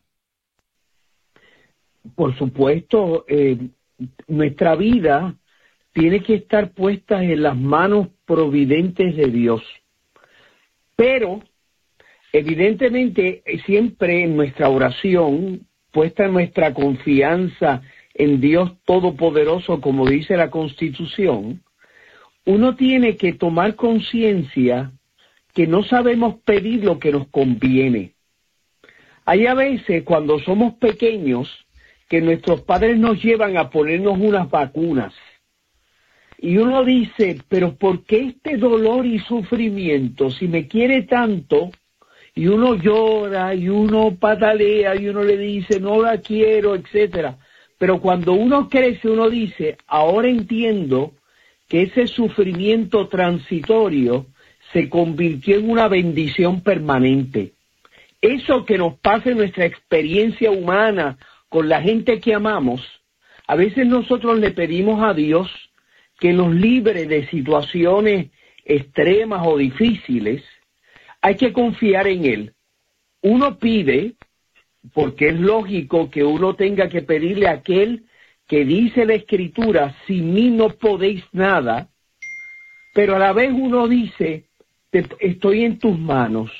Por supuesto, eh, nuestra vida tiene que estar puesta en las manos providentes de Dios. Pero, evidentemente, siempre en nuestra oración, puesta nuestra confianza en Dios Todopoderoso, como dice la Constitución, uno tiene que tomar conciencia que no sabemos pedir lo que nos conviene. Hay a veces, cuando somos pequeños, que nuestros padres nos llevan a ponernos unas vacunas. Y uno dice, pero ¿por qué este dolor y sufrimiento? Si me quiere tanto, y uno llora, y uno patalea, y uno le dice, no la quiero, etcétera. Pero cuando uno crece, uno dice, ahora entiendo que ese sufrimiento transitorio se convirtió en una bendición permanente. Eso que nos pasa en nuestra experiencia humana, con la gente que amamos, a veces nosotros le pedimos a Dios que nos libre de situaciones extremas o difíciles. Hay que confiar en Él. Uno pide, porque es lógico que uno tenga que pedirle a aquel que dice la Escritura, sin mí no podéis nada, pero a la vez uno dice, te, estoy en tus manos.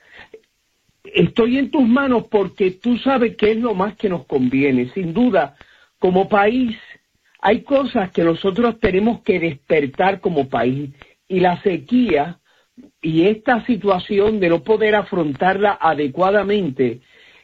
Estoy en tus manos porque tú sabes qué es lo más que nos conviene. Sin duda, como país, hay cosas que nosotros tenemos que despertar como país, y la sequía y esta situación de no poder afrontarla adecuadamente,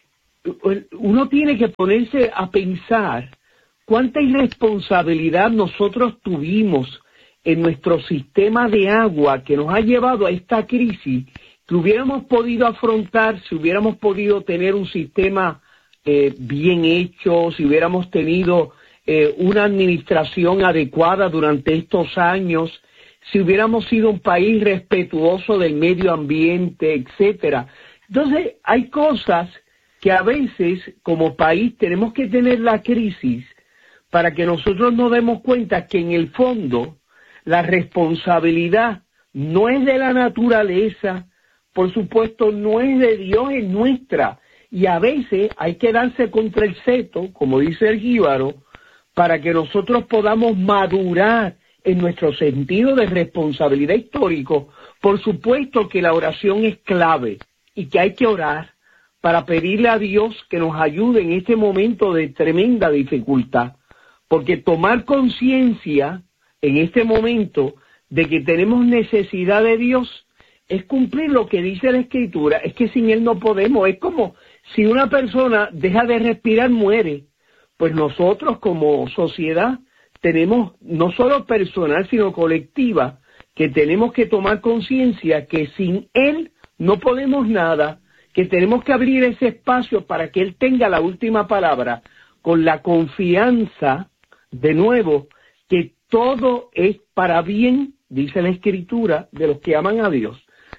uno tiene que ponerse a pensar cuánta irresponsabilidad nosotros tuvimos en nuestro sistema de agua que nos ha llevado a esta crisis, que hubiéramos podido afrontar si hubiéramos podido tener un sistema eh, bien hecho, si hubiéramos tenido eh, una administración adecuada durante estos años, si hubiéramos sido un país respetuoso del medio ambiente, etcétera. Entonces, hay cosas que a veces, como país, tenemos que tener la crisis para que nosotros nos demos cuenta que en el fondo la responsabilidad no es de la naturaleza, por supuesto no es de Dios, es nuestra. Y a veces hay que darse contra el seto, como dice el jíbaro, para que nosotros podamos madurar en nuestro sentido de responsabilidad histórico. Por supuesto que la oración es clave y que hay que orar para pedirle a Dios que nos ayude en este momento de tremenda dificultad, porque tomar conciencia en este momento de que tenemos necesidad de Dios es cumplir lo que dice la Escritura. Es que sin Él no podemos. Es como si una persona deja de respirar, muere. Pues nosotros como sociedad tenemos, no solo personal, sino colectiva, que tenemos que tomar conciencia que sin Él no podemos nada, que tenemos que abrir ese espacio para que Él tenga la última palabra, con la confianza, de nuevo, que todo es para bien, dice la Escritura, de los que aman a Dios.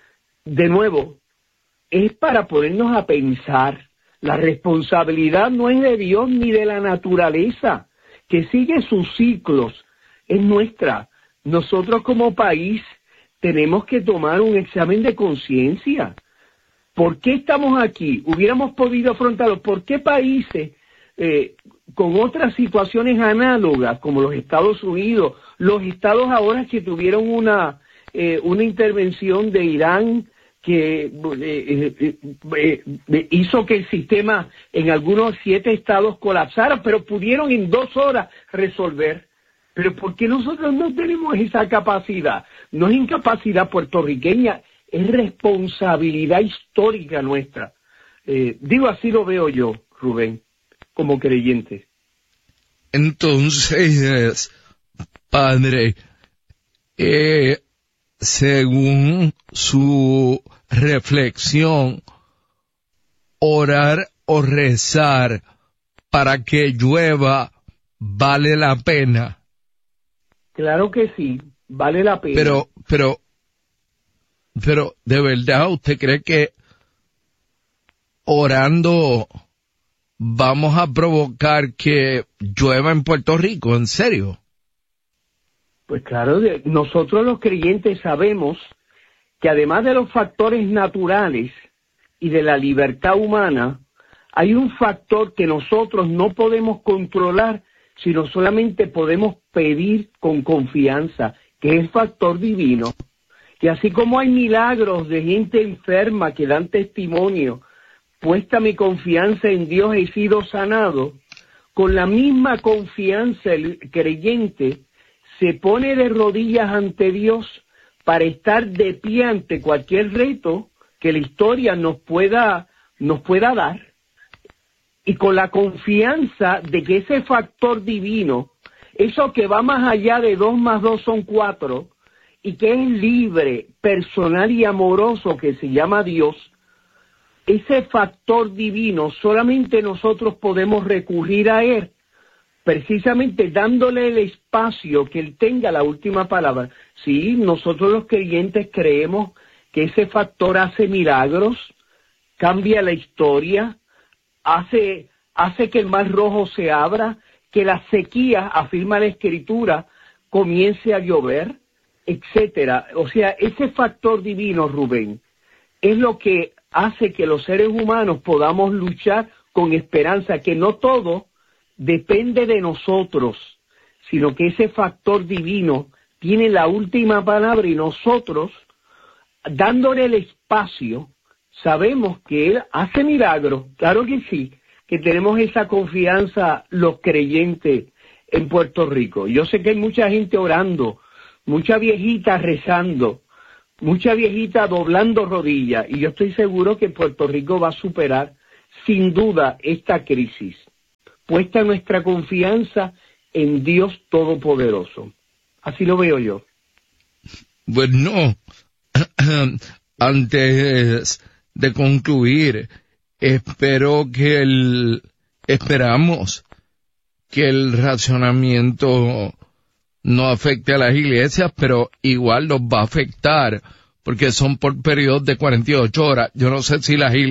De nuevo, es para ponernos a pensar. La responsabilidad no es de Dios ni de la naturaleza, que sigue sus ciclos, es nuestra. Nosotros como país tenemos que tomar un examen de conciencia. ¿Por qué estamos aquí? Hubiéramos podido afrontarlo. ¿Por qué países eh, con otras situaciones análogas, como los Estados Unidos, los estados ahora que tuvieron una, eh, una intervención de Irán que eh, eh, eh, eh, hizo que el sistema en algunos siete estados colapsara, pero pudieron en dos horas resolver? Pero ¿por qué nosotros no tenemos esa capacidad? No es incapacidad puertorriqueña, es responsabilidad histórica nuestra. Eh, digo, así lo veo yo, Rubén, como creyente. Entonces, padre, eh, según su reflexión, orar o rezar para que llueva vale la pena. Claro que sí, vale la pena. Pero, pero, pero, ¿de verdad usted cree que orando vamos a provocar que llueva en Puerto Rico? ¿En serio? Pues claro, nosotros los creyentes sabemos que además de los factores naturales y de la libertad humana, hay un factor que nosotros no podemos controlar, sino solamente podemos pedir con confianza, que es el factor divino. Y así como hay milagros de gente enferma que dan testimonio, puesta mi confianza en Dios he sido sanado, con la misma confianza el creyente se pone de rodillas ante Dios para estar de pie ante cualquier reto que la historia nos pueda, nos pueda dar, y con la confianza de que ese factor divino, eso que va más allá de dos más dos son cuatro, y que es libre, personal y amoroso, que se llama Dios, ese factor divino solamente nosotros podemos recurrir a Él, precisamente dándole el espacio que Él tenga la última palabra. Sí, nosotros los creyentes creemos que ese factor hace milagros, cambia la historia, hace, hace que el mar rojo se abra, que la sequía, afirma la Escritura, comience a llover, etcétera. O sea, ese factor divino, Rubén, es lo que hace que los seres humanos podamos luchar con esperanza, que no todo depende de nosotros, sino que ese factor divino tiene la última palabra y nosotros, dándole el espacio, sabemos que Él hace milagros, claro que sí, que tenemos esa confianza los creyentes en Puerto Rico. Yo sé que hay mucha gente orando, mucha viejita rezando, mucha viejita doblando rodillas, y yo estoy seguro que Puerto Rico va a superar sin duda esta crisis, puesta nuestra confianza en Dios Todopoderoso. Así lo veo yo. Bueno, antes de concluir, espero que el, esperamos que el racionamiento no afecte a las iglesias, pero igual los va a afectar, porque son por periodos de cuarenta y ocho horas. Yo no sé si las iglesias